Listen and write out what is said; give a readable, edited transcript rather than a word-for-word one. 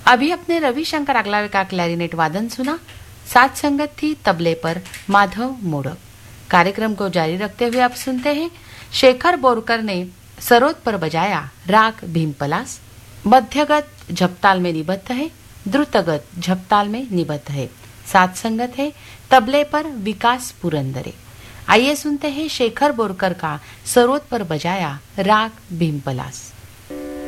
अभी अपने रविशंकर अगलावे का क्लैरिनेट वादन सुना। साथ संगत थी तबले पर माधव मोड़क। कार्यक्रम को जारी रखते हुए आप सुनते हैं शेखर बोरकर ने सरोद पर बजाया राग भीमपलास। मध्यगत झपताल में निबद्ध है, द्रुतगत झपताल में निबद्ध है। साथ संगत है तबले पर विकास पुरंदरे। आइए सुनते हैं शेखर बोरकर का सरोद पर बजाया राग भीमपलास।